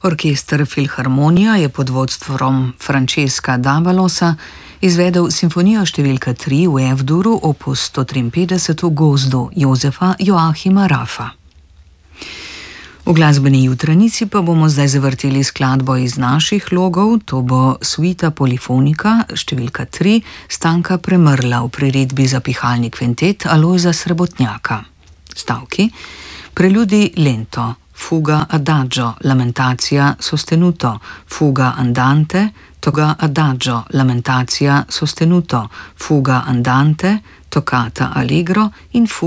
Orkester Filharmonija je pod vodstvom Francesca Davalosa izvedel simfonijo številka 3 v F-duru opus 153 v Gozdu Jozefa Joachima Raffa. V glasbeni jutranici pa bomo zdaj zavrteli skladbo iz naših logov, to bo suita polifonika številka 3 Stanka Premrla v priredbi za pihalni kvintet Alojza Srebotnjaka. Stavki: preludi lento, fuga adagio, lamentacija sostenuto, fuga andante, toga adagio, lamentacija sostenuto, fuga andante, toccata allegro in fuga